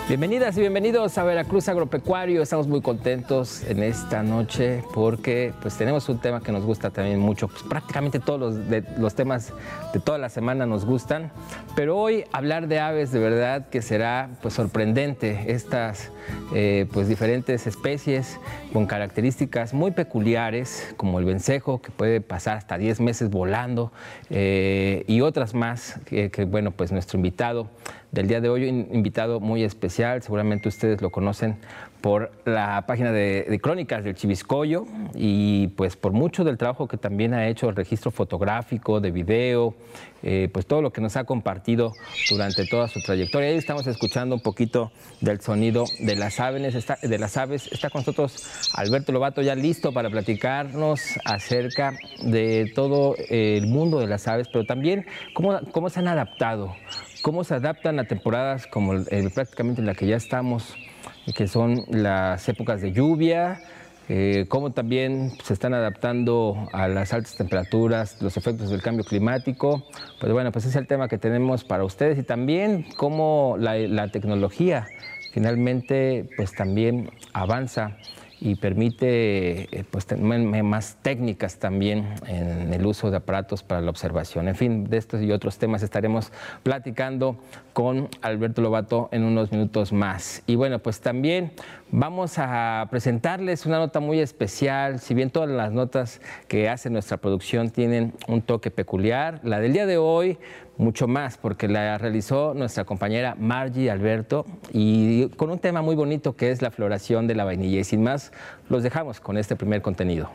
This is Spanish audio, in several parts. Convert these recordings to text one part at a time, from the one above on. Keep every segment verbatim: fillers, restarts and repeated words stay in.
Bienvenidas y bienvenidos a Veracruz Agropecuario. Estamos muy contentos en esta noche porque pues tenemos un tema que nos gusta también mucho. Pues, prácticamente todos los, de, los temas de toda la semana nos gustan, pero hoy hablar de aves de verdad que será pues sorprendente. Estas eh, pues diferentes especies con características muy peculiares, como el vencejo, que puede pasar hasta diez meses volando, eh, y otras más que, que bueno, pues nuestro invitado del día de hoy, un invitado muy especial, seguramente ustedes lo conocen por la página de, de Crónicas del Chiviscoyo y pues por mucho del trabajo que también ha hecho, el registro fotográfico, de video, eh, pues todo lo que nos ha compartido durante toda su trayectoria. Ahí estamos escuchando un poquito del sonido de las aves. Está, de las aves. Está con nosotros Alberto Lobato, ya listo para platicarnos acerca de todo el mundo de las aves, pero también cómo, cómo se han adaptado. Cómo se adaptan a temporadas como el, prácticamente en la que ya estamos, que son las épocas de lluvia, eh, cómo también se están adaptando a las altas temperaturas, los efectos del cambio climático. Pues bueno, pues ese es el tema que tenemos para ustedes, y también cómo la, la tecnología finalmente pues también avanza y permite pues, tener más técnicas también en el uso de aparatos para la observación. En fin, de estos y otros temas estaremos platicando con Alberto Lobato en unos minutos más. Y bueno, pues también vamos a presentarles una nota muy especial. Si bien todas las notas que hace nuestra producción tienen un toque peculiar, la del día de hoy mucho más, porque la realizó nuestra compañera Margie Alberto, y con un tema muy bonito que es la floración de la vainilla. Y sin más, los dejamos con este primer contenido.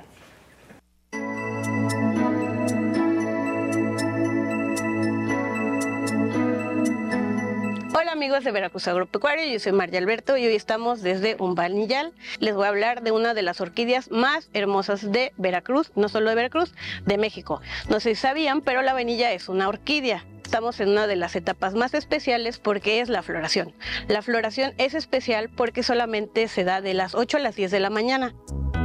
Hola amigos de Veracruz Agropecuario, yo soy Margie Alberto y hoy estamos desde un vainillal. Les voy a hablar de una de las orquídeas más hermosas de Veracruz, no solo de Veracruz, de México. No sé si sabían, pero la vainilla es una orquídea. Estamos en una de las etapas más especiales porque es la floración. La floración es especial porque solamente se da de las ocho a las diez de la mañana.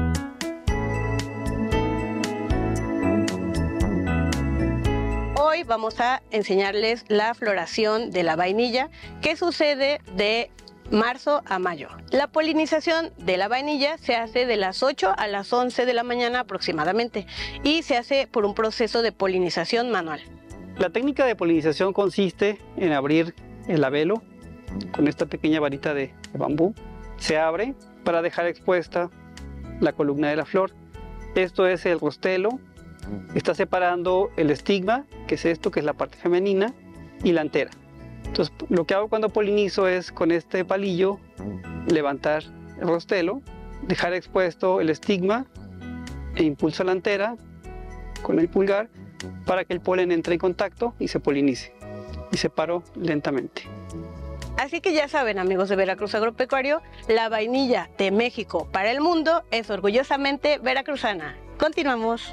Hoy vamos a enseñarles la floración de la vainilla, que sucede de marzo a mayo. La polinización de la vainilla se hace de las ocho a las once de la mañana aproximadamente y se hace por un proceso de polinización manual. La técnica de polinización consiste en abrir el labelo con esta pequeña varita de, de bambú. Se abre para dejar expuesta la columna de la flor. Esto es el rostelo. Está separando el estigma, que es esto, que es la parte femenina, y la antera. Entonces, lo que hago cuando polinizo es con este palillo levantar el rostelo, dejar expuesto el estigma e impulso la antera con el pulgar para que el polen entre en contacto y se polinice. Y separo lentamente. Así que ya saben, amigos de Veracruz Agropecuario, la vainilla de México para el mundo es orgullosamente veracruzana. Continuamos.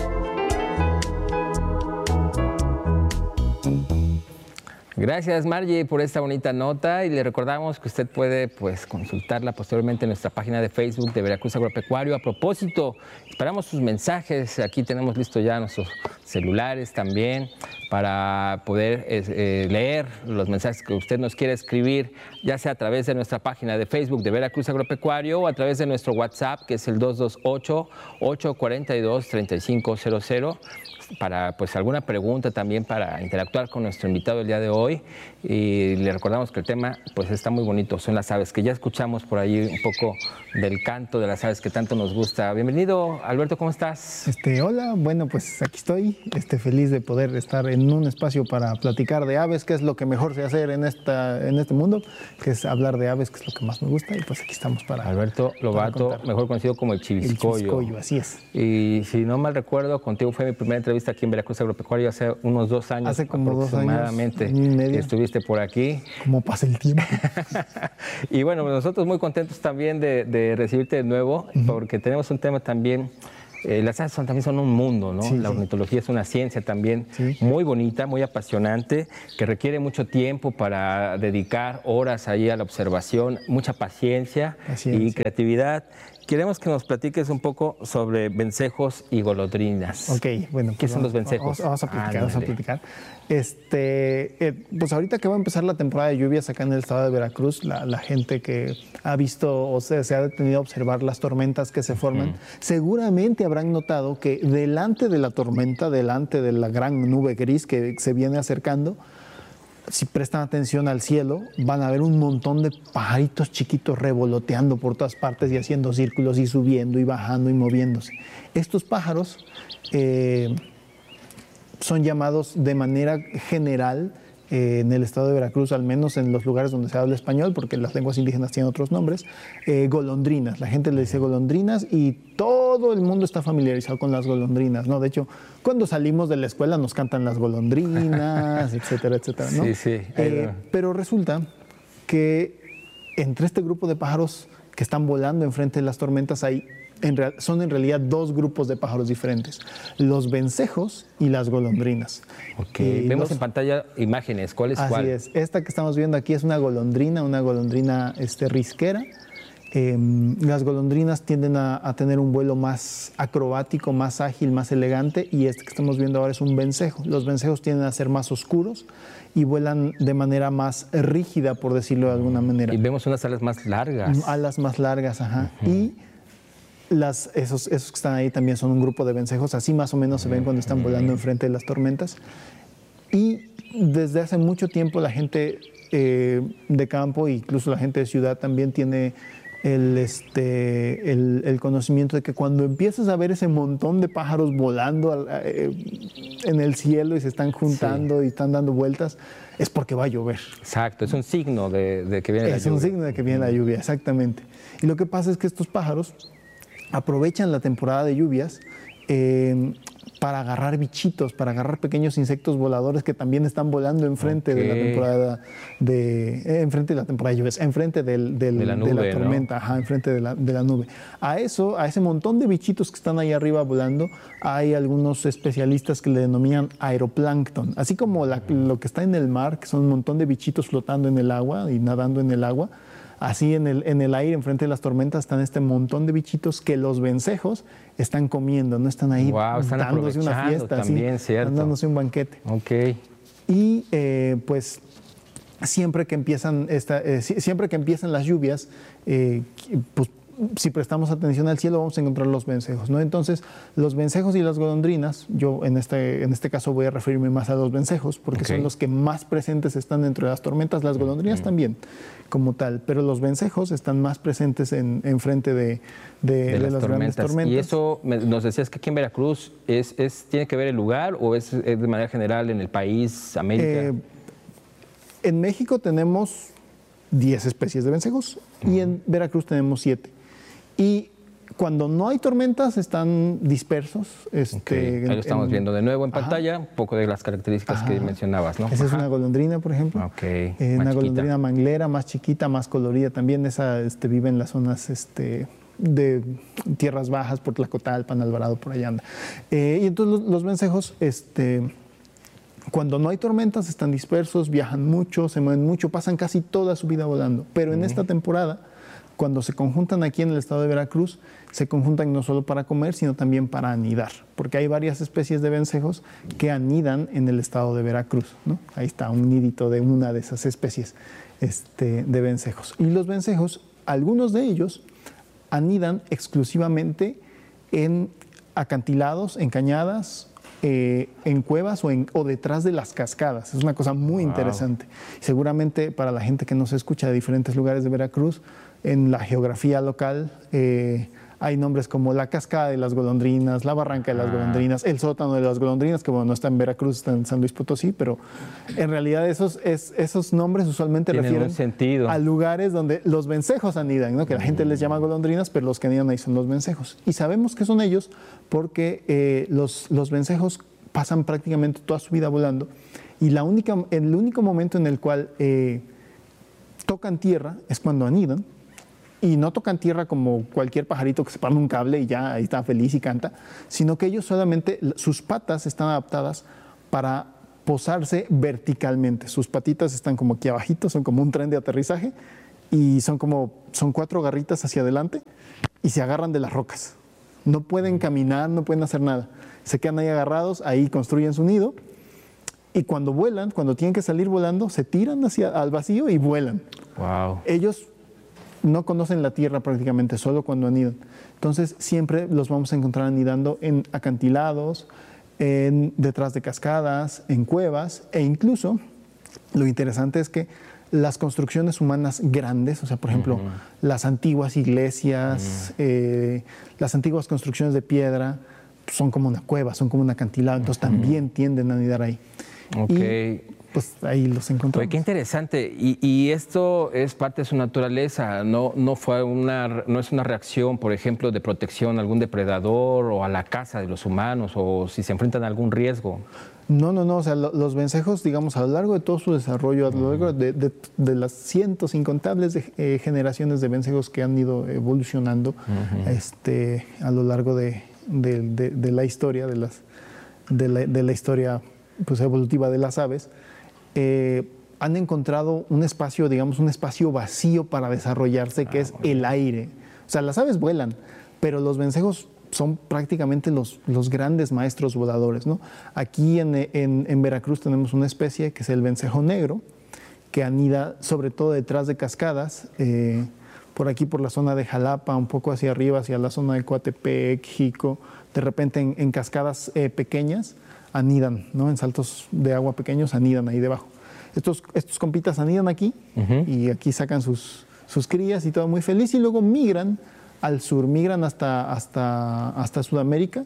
Gracias, Margie, por esta bonita nota, y le recordamos que usted puede pues consultarla posteriormente en nuestra página de Facebook de Veracruz Agropecuario. A propósito, esperamos sus mensajes. Aquí tenemos listo ya nuestros celulares también para poder eh, leer los mensajes que usted nos quiere escribir, ya sea a través de nuestra página de Facebook de Veracruz Agropecuario o a través de nuestro WhatsApp, que es el dos dos ocho, ocho cuatro dos, tres cinco cero cero. Para pues alguna pregunta también, para interactuar con nuestro invitado el día de hoy. Y le recordamos que el tema pues está muy bonito, son las aves, que ya escuchamos por ahí un poco del canto de las aves que tanto nos gusta. Bienvenido, Alberto, ¿cómo estás? Este, hola, bueno, pues aquí estoy, este, feliz de poder estar en un espacio para platicar de aves, que es lo que mejor sé hacer en, esta, en este mundo, que es hablar de aves, que es lo que más me gusta, y pues aquí estamos para... Alberto Lobato, mejor conocido como el Chiviscoyo. El Chiviscoyo, así es. Y si no mal recuerdo, contigo fue mi primera entrevista aquí en Veracruz Agropecuario hace unos dos años. Hace como dos años. Aproximadamente. Estuviste por aquí. ¿Cómo pasa el tiempo? Y bueno, nosotros muy contentos también de, de recibirte de nuevo, uh-huh. porque tenemos un tema también Eh, las aves son, también son un mundo, ¿no? Sí, la sí. ornitología es una ciencia también Sí. muy bonita, muy apasionante, que requiere mucho tiempo para dedicar horas ahí a la observación, mucha paciencia, Paciencia. y creatividad. Queremos que nos platiques un poco sobre vencejos y golondrinas. Ok, bueno. ¿Qué pues son los vamos- vencejos? Vamos, vamos a platicar, vamos a Ándale. platicar. Este, eh, pues ahorita que va a empezar la temporada de lluvias acá en el estado de Veracruz, la, la gente que ha visto o sea, se ha detenido a observar las tormentas que se forman, seguramente habrán notado que delante de la tormenta, delante de la gran nube gris que se viene acercando, si prestan atención al cielo, van a ver un montón de pajaritos chiquitos revoloteando por todas partes y haciendo círculos y subiendo y bajando y moviéndose. Estos pájaros eh, son llamados de manera general eh, en el estado de Veracruz, al menos en los lugares donde se habla español, porque las lenguas indígenas tienen otros nombres, eh, golondrinas. La gente le dice golondrinas y todo el mundo está familiarizado con las golondrinas, ¿no? De hecho, cuando salimos de la escuela nos cantan las golondrinas, etcétera, etcétera, ¿no? Sí, sí, ahí Eh, va. pero resulta que entre este grupo de pájaros que están volando enfrente de las tormentas hay en real- son en realidad dos grupos de pájaros diferentes, los vencejos y las golondrinas. Ok, Y vemos los- en pantalla imágenes. ¿Cuál es Así cuál? es. Esta que estamos viendo aquí es una golondrina, una golondrina este, risquera. Eh, las golondrinas tienden a, a tener un vuelo más acrobático, más ágil, más elegante, y este que estamos viendo ahora es un vencejo. Los vencejos tienden a ser más oscuros y vuelan de manera más rígida, por decirlo de alguna manera. Y vemos unas alas más largas. Alas más largas, ajá. Y las, esos, esos que están ahí también son un grupo de vencejos, así más o menos se ven cuando están volando enfrente de las tormentas. Y desde hace mucho tiempo la gente eh, de campo, incluso la gente de ciudad, también tiene el, este, el, el conocimiento de que cuando empiezas a ver ese montón de pájaros volando al- eh, en el cielo y se están juntando y están dando vueltas, es porque va a llover. Exacto, es un signo de, de que viene la Es un lluvia. signo de que viene la lluvia, exactamente. Y lo que pasa es que estos pájaros aprovechan la temporada de lluvias eh, para agarrar bichitos, para agarrar pequeños insectos voladores que también están volando enfrente de la Ok. temporada de eh, enfrente de la temporada de lluvias, enfrente del, del- De la nube, ¿no? tormenta, ajá, enfrente de la, de la nube. A eso, a ese montón de bichitos que están ahí arriba volando, hay algunos especialistas que le denominan aeroplancton. Así como la- lo que está en el mar, que son un montón de bichitos flotando en el agua y nadando en el agua. Así en el, en el aire, enfrente de las tormentas, están este montón de bichitos que los vencejos están comiendo, no están ahí Guau, están dándose una aprovechando fiesta, así, también, cierto. están dándose un banquete. Ok. Y eh, pues siempre que empiezan esta, eh, si- siempre que empiezan las lluvias, eh, pues si prestamos atención al cielo vamos a encontrar los vencejos, ¿no? Entonces, los vencejos y las golondrinas, yo en este, en este caso voy a referirme más a los vencejos porque Ok. son los que más presentes están dentro de las tormentas, las golondrinas también como tal, pero los vencejos están más presentes en, en frente de, de, De, de las, las tormentas. grandes tormentas. Y eso, me- nos decías que aquí en Veracruz, es, es, ¿tiene que ver el lugar o es, es de manera general en el país, América? Eh, en México tenemos diez especies de vencejos y en Veracruz tenemos siete. Y cuando no hay tormentas están dispersos. Este, Ok, ahí lo estamos en- viendo de nuevo en Ajá. pantalla, un poco de las características que Ajá. mencionabas, ¿no? Esa es Ajá. una golondrina, por ejemplo. Ok, Eh, más una chiquita. golondrina manglera, más chiquita, más colorida también. Esa este, vive en las zonas este, de tierras bajas, por Tlacotalpan, Alvarado, por allá anda. Eh, y entonces los, los vencejos, este, cuando no hay tormentas, están dispersos, viajan mucho, se mueven mucho, pasan casi toda su vida volando. Pero en esta temporada, cuando se conjuntan aquí en el estado de Veracruz, se conjuntan no solo para comer, sino también para anidar, porque hay varias especies de vencejos que anidan en el estado de Veracruz, ¿no? Ahí está un nidito de una de esas especies este, de vencejos. Y los vencejos, algunos de ellos, anidan exclusivamente en acantilados, en cañadas, eh, en cuevas o, en- o detrás de las cascadas. Es una cosa muy Wow. interesante. Seguramente para la gente que nos escucha de diferentes lugares de Veracruz, en la geografía local eh, hay nombres como la cascada de las golondrinas, la barranca de las Ah. golondrinas, el sótano de las golondrinas, que bueno, no está en Veracruz, está en San Luis Potosí, pero en realidad esos, es- esos nombres usualmente Tienen refieren un sentido. a lugares donde los vencejos anidan, ¿no? Que la gente les llama golondrinas, pero los que anidan ahí son los vencejos. Y sabemos que son ellos porque eh, los, los vencejos pasan prácticamente toda su vida volando y la única, el único momento en el cual eh, tocan tierra es cuando anidan y no tocan tierra como cualquier pajarito que se pone un cable y ya ahí está feliz y canta, sino que ellos solamente, sus patas están adaptadas para posarse verticalmente. Sus patitas están como aquí abajito, son como un tren de aterrizaje y son como, son cuatro garritas hacia adelante y se agarran de las rocas. No pueden caminar, no pueden hacer nada. Se quedan ahí agarrados, ahí construyen su nido y cuando vuelan, cuando tienen que salir volando, se tiran hacia al vacío y vuelan. Wow. Ellos no conocen la tierra prácticamente, solo cuando anidan. Entonces siempre los vamos a encontrar anidando en acantilados, en, detrás de cascadas, en cuevas e incluso lo interesante es que las construcciones humanas grandes, o sea, por ejemplo, uh-huh. las antiguas iglesias, uh-huh. eh, las antiguas construcciones de piedra, son como una cueva, son como un acantilado, entonces uh-huh. también tienden a anidar ahí. Ok. Y, pues ahí los encontramos. Oye, qué interesante. Y, y esto es parte de su naturaleza, no, no, fue una, no es una reacción, por ejemplo, de protección a algún depredador o a la caza de los humanos o si se enfrentan a algún riesgo. No, no, no, o sea, lo, los vencejos, digamos, a lo largo de todo su desarrollo, a lo largo de, de, de las cientos incontables de, eh, generaciones de vencejos que han ido evolucionando uh-huh. este, a lo largo de, de, de, de la historia, de, las, de, la, de la historia pues, evolutiva de las aves, Eh, han encontrado un espacio, digamos, un espacio vacío para desarrollarse, que ah, es el aire. O sea, las aves vuelan, pero los vencejos son prácticamente los, los grandes maestros voladores, ¿no? Aquí en, en, en Veracruz tenemos una especie que es el vencejo negro, que anida sobre todo detrás de cascadas, eh, por aquí por la zona de Jalapa, un poco hacia arriba, hacia la zona de Coatepec, Jico, de repente en, en cascadas eh, pequeñas, anidan, ¿no? En saltos de agua pequeños anidan ahí debajo. Estos, estos compitas anidan aquí uh-huh. y aquí sacan sus, sus crías y todo muy feliz y luego migran al sur, migran hasta, hasta, hasta Sudamérica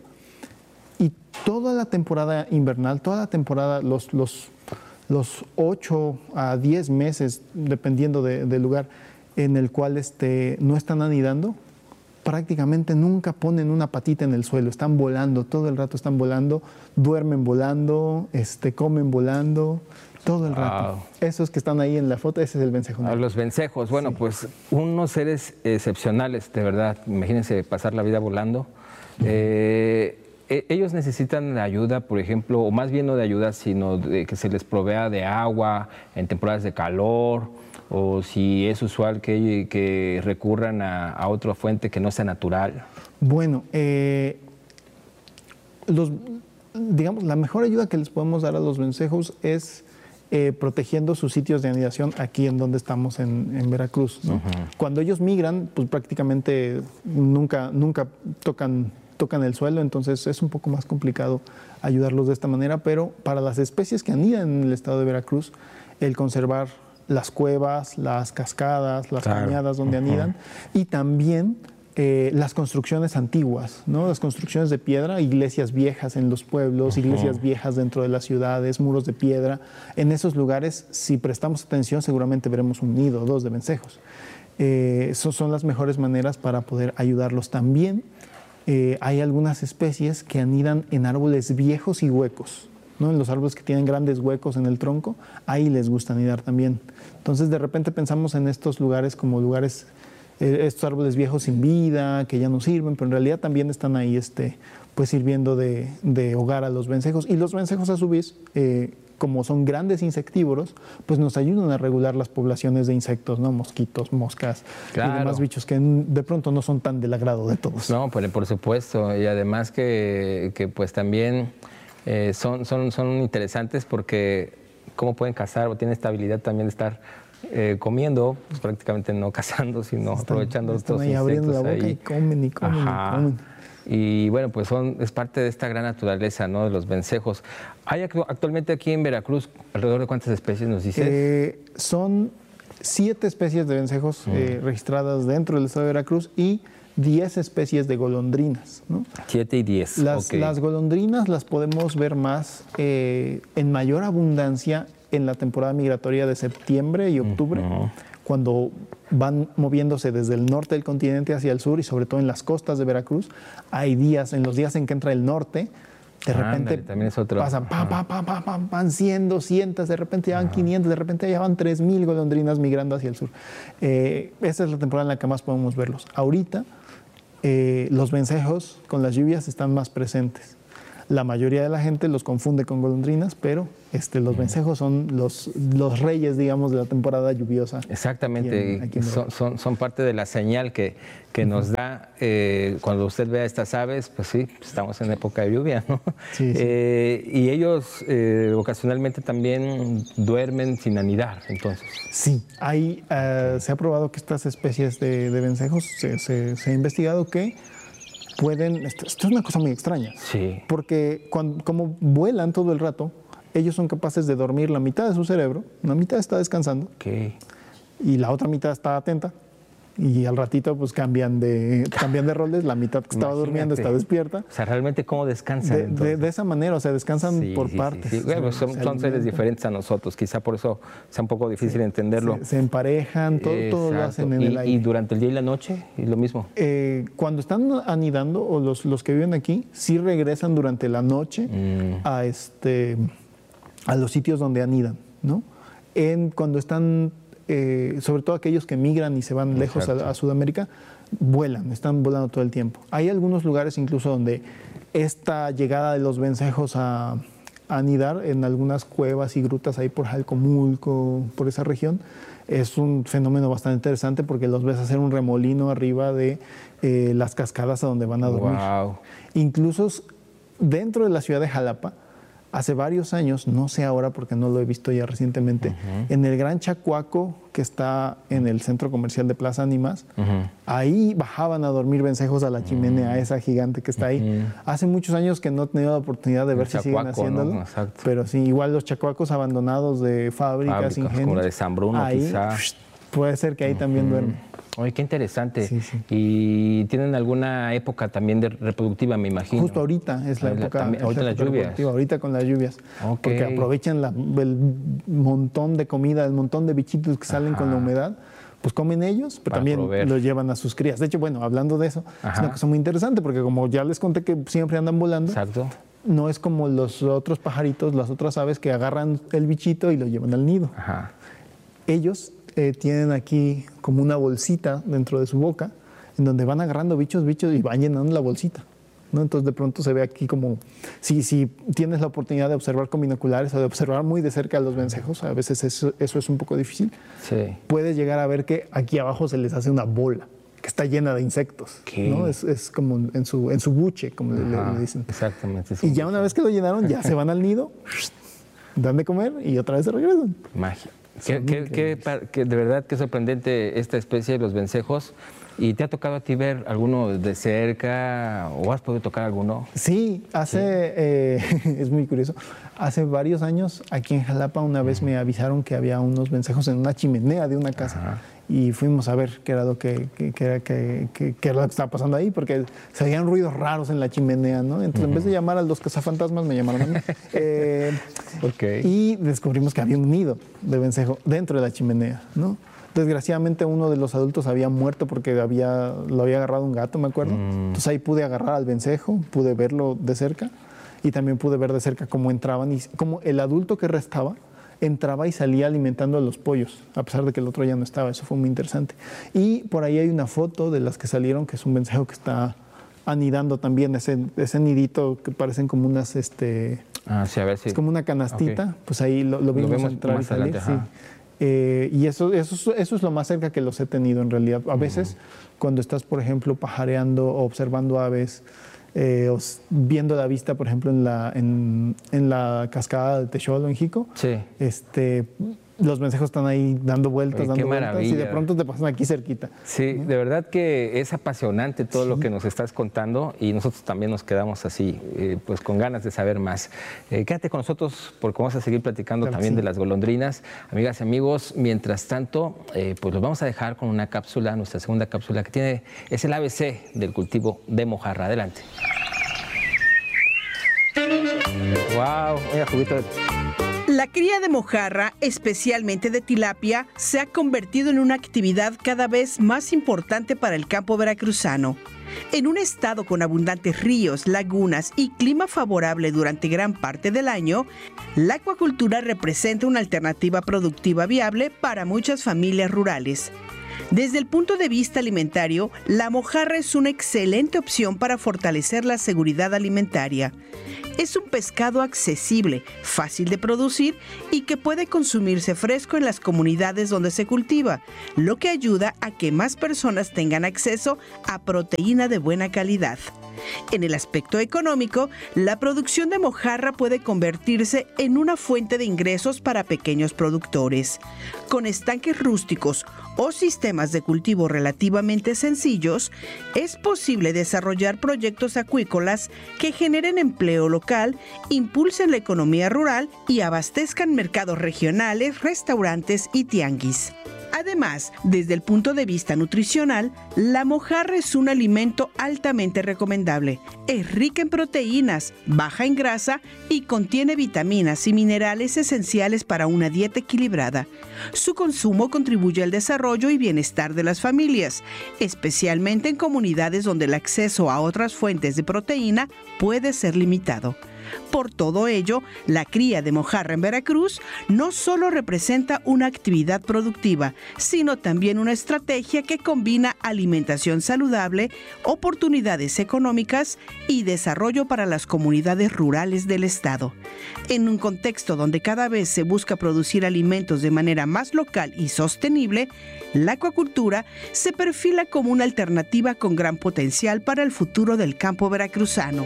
y toda la temporada invernal, toda la temporada, los, los, los ocho a diez meses, dependiendo de, del lugar en el cual este, no están anidando, prácticamente nunca ponen una patita en el suelo, están volando, todo el rato están volando, duermen volando, este, comen volando, todo el rato. Wow. Esos que están ahí en la foto, ese es el vencejo negro. Los vencejos, bueno, sí. pues unos seres excepcionales, de verdad, imagínense pasar la vida volando. Uh-huh. eh, ellos necesitan ayuda, por ejemplo, o más bien no de ayuda, sino de que se les provea de agua en temporadas de calor, o si es usual que, que recurran a, a otra fuente que no sea natural. Bueno, eh, los, digamos, la mejor ayuda que les podemos dar a los vencejos es eh, protegiendo sus sitios de anidación aquí en donde estamos en, en Veracruz, ¿no? Uh-huh. Cuando ellos migran, pues prácticamente nunca, nunca tocan, tocan el suelo, entonces es un poco más complicado ayudarlos de esta manera, pero para las especies que anidan en el estado de Veracruz, el conservar las cuevas, las cascadas, las claro. cañadas donde uh-huh. anidan y también eh, las construcciones antiguas, ¿no? Las construcciones de piedra, iglesias viejas en los pueblos, uh-huh. iglesias viejas dentro de las ciudades, muros de piedra. En esos lugares, si prestamos atención, seguramente veremos un nido o dos de vencejos. Eh, esas son las mejores maneras para poder ayudarlos. También eh, hay algunas especies que anidan en árboles viejos y huecos, ¿no? En los árboles que tienen grandes huecos en el tronco, ahí les gusta anidar también. Entonces, de repente pensamos en estos lugares como lugares, eh, estos árboles viejos sin vida, que ya no sirven, pero en realidad también están ahí este, pues, sirviendo de, de hogar a los vencejos. Y los vencejos, a su vez, eh, como son grandes insectívoros, pues nos ayudan a regular las poblaciones de insectos, ¿no? Mosquitos, moscas claro. y demás bichos que de pronto no son tan del agrado de todos. No, pues, por supuesto. Y además que, que pues también... Eh, son, son, son interesantes porque cómo pueden cazar o tienen estabilidad también de estar eh, comiendo, pues prácticamente no cazando, sino están, aprovechando están estos ahí insectos abriendo la boca ahí. Y comen y comen Ajá. y comen. Y bueno, pues son, es parte de esta gran naturaleza, ¿no? De los vencejos. ¿Hay actualmente aquí en Veracruz alrededor de cuántas especies nos dices? Eh, son siete especies de vencejos mm. eh, registradas dentro del estado de Veracruz y diez especies de golondrinas, ¿no? Siete y diez. Las, okay. las golondrinas las podemos ver más eh, en mayor abundancia en la temporada migratoria de septiembre y octubre, uh-huh. cuando van moviéndose desde el norte del continente hacia el sur y sobre todo en las costas de Veracruz. Hay días, en los días en que entra el norte, De repente Ándale, también es otro. pasan, pa, pa, pa, pa, pa, van cien, doscientas, de repente ya van quinientas, de repente ya van tres mil golondrinas migrando hacia el sur. Eh, esta es la temporada en la que más podemos verlos. Ahorita eh, los vencejos con las lluvias están más presentes. La mayoría de la gente los confunde con golondrinas, pero este, los vencejos son los, los reyes, digamos, de la temporada lluviosa. Exactamente, Aquí en- aquí en son, son, son parte de la señal que, que nos da eh, cuando usted ve a estas aves, pues sí, estamos en época de lluvia, ¿no? Sí, sí. Eh, y ellos eh, ocasionalmente también duermen sin anidar, entonces. Sí, hay, eh, se ha probado que estas especies de, de vencejos, se, se- se ha investigado que pueden, esto, esto es una cosa muy extraña, Sí. porque cuando, como vuelan todo el rato, ellos son capaces de dormir la mitad de su cerebro, una mitad está descansando Ok. y la otra mitad está atenta. Y al ratito pues cambian de, cambian de roles, la mitad que estaba durmiendo está Imagínate. despierta. O sea, realmente cómo descansan. De, de- entonces? de esa manera, o sea, descansan Sí, por sí, sí, partes. sí. Bueno, Se- son, se son seres alimentan, diferentes a nosotros, quizá por eso sea un poco difícil entenderlo. Se, se emparejan, todo, todo lo Exacto. hacen en y, el y aire. durante el día y la noche, y lo mismo. Eh, cuando están anidando, o los, los que viven aquí, sí regresan durante la noche Mm. a, este, a los sitios donde anidan, ¿no? En, cuando están, eh, sobre todo aquellos que migran y se van lejos Exacto. a, a Sudamérica, vuelan, están volando todo el tiempo. Hay algunos lugares incluso donde esta llegada de los vencejos a, a anidar en algunas cuevas y grutas ahí por Jalcomulco, por esa región, es un fenómeno bastante interesante porque los ves hacer un remolino arriba de eh, las cascadas a donde van a dormir. Wow. Incluso s- dentro de la ciudad de Jalapa, hace varios años, no sé ahora porque no lo he visto ya recientemente, en el Gran Chacuaco, que está en el centro comercial de Plaza Animas, Ujú. ahí bajaban a dormir vencejos a la chimenea, esa gigante que está ahí. Hace muchos años que no he tenido la oportunidad de ver si siguen chacuaco, ¿no? haciéndolo, Exacto. pero sí, igual los chacuacos abandonados de fábricas, Fábricas, ingenios. como la de San Bruno, ahí, quizá. puede ser que ahí también duermen. Oye, qué interesante. Sí, sí. Y tienen alguna época también de reproductiva, me imagino. Justo ahorita es la Ah, la- época. también- es ahorita la las época lluvias. reproductiva, ahorita con las lluvias. Ok. Porque aprovechan la- el montón de comida, el montón de bichitos que salen con la Ajá. humedad. Pues comen ellos, pero Para también proveer. los llevan a sus crías. De hecho, bueno, hablando de eso, es Ajá. una cosa muy interesante porque como ya les conté que siempre andan volando, Exacto. no es como los otros pajaritos, las otras aves que agarran el bichito y lo llevan al nido. Ajá. Ellos eh, tienen aquí como una bolsita dentro de su boca en donde van agarrando bichos, bichos y van llenando la bolsita, ¿no? Entonces de pronto se ve aquí como, si, si tienes la oportunidad de observar con binoculares o de observar muy de cerca a los vencejos, a veces eso, eso es un poco difícil, Sí. puedes llegar a ver que aquí abajo se les hace una bola que está llena de insectos, ¿Qué? ¿no? Es, es como en su, en su buche, como le- le, Ajá, le dicen. Exactamente. sí. Y ya una vez que lo llenaron, ya se van al nido, dan de comer y otra vez se regresan. Magia. Qué, Son qué- qué increíbles. par- qué- de verdad qué sorprendente esta especie de los vencejos. ¿Y te ha tocado a ti ver alguno de cerca o has podido tocar alguno? Sí, hace, eh, es muy curioso, hace varios años aquí en Jalapa una vez me avisaron que había unos vencejos en una chimenea de una casa. Ajá. Y fuimos a ver qué era lo que, que- que era, que, que- qué era lo que estaba pasando ahí, porque se oían ruidos raros en la chimenea, ¿no? Entonces, en vez de llamar a los cazafantasmas, me llamaron a mí. Eh, Ok. Y descubrimos que había un nido de vencejo dentro de la chimenea, ¿no? Desgraciadamente uno de los adultos había muerto porque había, lo había agarrado un gato, me acuerdo. Entonces ahí pude agarrar al vencejo, pude verlo de cerca y también pude ver de cerca cómo entraban y cómo el adulto que restaba entraba y salía alimentando a los pollos, a pesar de que el otro ya no estaba. Eso fue muy interesante. Y por ahí hay una foto de las que salieron, que es un vencejo que está anidando también, ese, ese nidito que parecen como unas, este, Ah, sí, a ver si. es como una canastita, Ok. pues ahí lo, lo vimos vemos entrar y más salir. adelante, sí. ajá. Eh, y eso, eso, es- eso es lo más cerca que los he tenido en realidad. A veces cuando estás, por ejemplo, pajareando o observando aves, eh, o s- viendo la vista, por ejemplo, en la, en, en la cascada de Texolo, en Jico, Sí. este, los vencejos están ahí dando vueltas, Oye, dando qué vueltas, y de maravilla. pronto te pasan aquí cerquita. Sí, de verdad que es apasionante todo lo que nos estás contando y nosotros también nos quedamos así, eh, pues con ganas de saber más. Eh, quédate con nosotros porque vamos a seguir platicando Claro que también sí. de las golondrinas. Amigas y amigos, mientras tanto, eh, pues los vamos a dejar con una cápsula, nuestra segunda cápsula que tiene, es el A B C del cultivo de mojarra. Adelante. ¡Wow! Mira, juguito de... La cría de mojarra, especialmente de tilapia, se ha convertido en una actividad cada vez más importante para el campo veracruzano. En un estado con abundantes ríos, lagunas y clima favorable durante gran parte del año, la acuacultura representa una alternativa productiva viable para muchas familias rurales. Desde el punto de vista alimentario, la mojarra es una excelente opción para fortalecer la seguridad alimentaria. Es un pescado accesible, fácil de producir y que puede consumirse fresco en las comunidades donde se cultiva, lo que ayuda a que más personas tengan acceso a proteína de buena calidad. En el aspecto económico, la producción de mojarra puede convertirse en una fuente de ingresos para pequeños productores. Con estanques rústicos o sistemas de cultivo relativamente sencillos, es posible desarrollar proyectos acuícolas que generen empleo local, impulsen la economía rural y abastezcan mercados regionales, restaurantes y tianguis. Además, desde el punto de vista nutricional, la mojarra es un alimento altamente recomendable. Es rica en proteínas, baja en grasa y contiene vitaminas y minerales esenciales para una dieta equilibrada. Su consumo contribuye al desarrollo y bienestar de las familias, especialmente en comunidades donde el acceso a otras fuentes de proteína puede ser limitado. Por todo ello, la cría de mojarra en Veracruz no solo representa una actividad productiva, sino también una estrategia que combina alimentación saludable, oportunidades económicas y desarrollo para las comunidades rurales del estado. En un contexto donde cada vez se busca producir alimentos de manera más local y sostenible, la acuacultura se perfila como una alternativa con gran potencial para el futuro del campo veracruzano.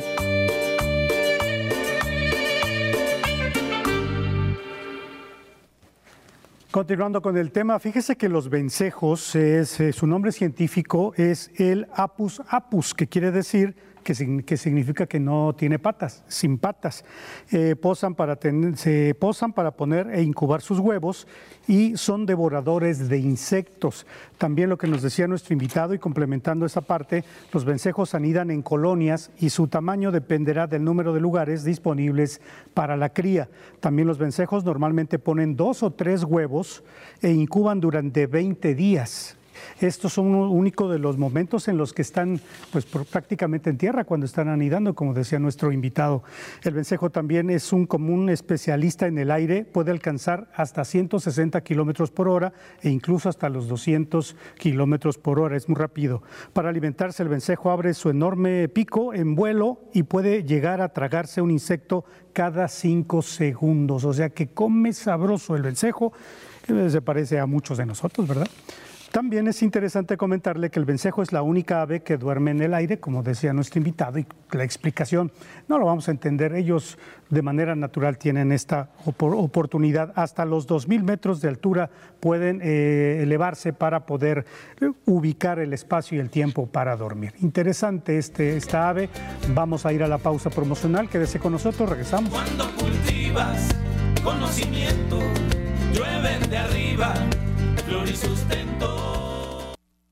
Continuando con el tema, fíjese que los vencejos, es, eh, su nombre científico es el Apus apus, que quiere decir que, que significa que no tiene patas, sin patas. Eh, posan para tener, se posan para poner e incubar sus huevos y son devoradores de insectos. También lo que nos decía nuestro invitado, y complementando esa parte, los vencejos anidan en colonias y su tamaño dependerá del número de lugares disponibles para la cría. También los vencejos normalmente ponen dos o tres huevos e incuban durante veinte días. Estos son uno único de los momentos en los que están pues, prácticamente en tierra cuando están anidando, como decía nuestro invitado. El vencejo también es un común especialista en el aire, puede alcanzar hasta ciento sesenta kilómetros por hora e incluso hasta los doscientos kilómetros por hora, es muy rápido. Para alimentarse, el vencejo abre su enorme pico en vuelo y puede llegar a tragarse un insecto cada cinco segundos, o sea que come sabroso el vencejo, que se parece a muchos de nosotros, ¿verdad? También es interesante comentarle que el vencejo es la única ave que duerme en el aire, como decía nuestro invitado, y la explicación no lo vamos a entender. Ellos de manera natural tienen esta oportunidad. Hasta los dos mil metros de altura pueden eh, elevarse para poder ubicar el espacio y el tiempo para dormir. Interesante este, esta ave. Vamos a ir a la pausa promocional. Quédese con nosotros, regresamos. Cuando cultivas conocimiento, llueve de arriba. Flor y sustento.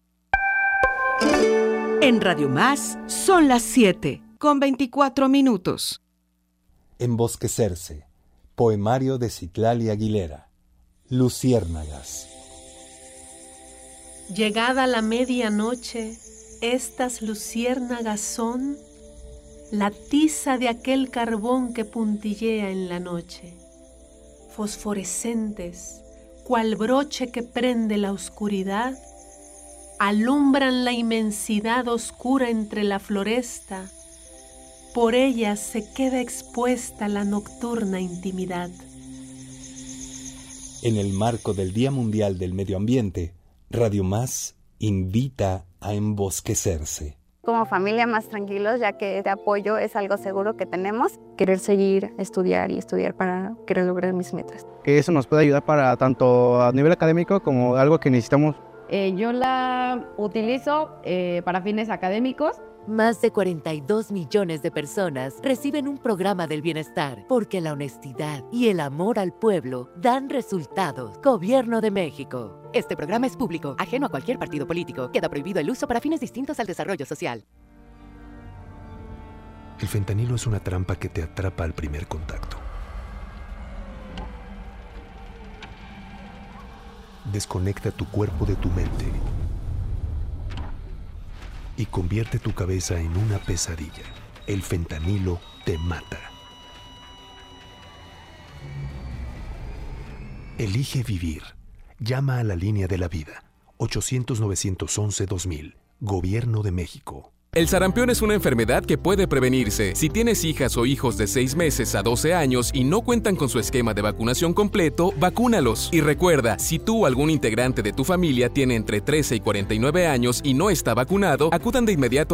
En Radio Más son las siete con veinticuatro minutos. Embosquecerse. Poemario de Citlali Aguilera. Luciérnagas. Llegada la medianoche, estas luciérnagas son la tiza de aquel carbón que puntillea en la noche, fosforescentes, cual broche que prende la oscuridad, alumbran la inmensidad oscura entre la floresta, por ellas se queda expuesta la nocturna intimidad. En el marco del Día Mundial del Medio Ambiente, Radio Más invita a embosquecerse. Como familia más tranquilos, ya que este apoyo es algo seguro que tenemos. Querer seguir, estudiar y estudiar para querer lograr mis metas. Que eso nos puede ayudar para tanto a nivel académico como algo que necesitamos. Eh, yo la utilizo eh, para fines académicos. Más de cuarenta y dos millones de personas reciben un programa del bienestar porque la honestidad y el amor al pueblo dan resultados. Gobierno de México. Este programa es público, ajeno a cualquier partido político. Queda prohibido el uso para fines distintos al desarrollo social. El fentanilo es una trampa que te atrapa al primer contacto. desconecta tu cuerpo de tu mente y convierte tu cabeza en una pesadilla. El fentanilo te mata. Elige vivir. Llama a la línea de la vida. ochocientos, novecientos once, dos mil. Gobierno de México. El sarampión es una enfermedad que puede prevenirse. Si tienes hijas o hijos de seis meses a doce años y no cuentan con su esquema de vacunación completo, vacúnalos. Y recuerda, si tú o algún integrante de tu familia tiene entre trece y cuarenta y nueve años y no está vacunado, acudan de inmediato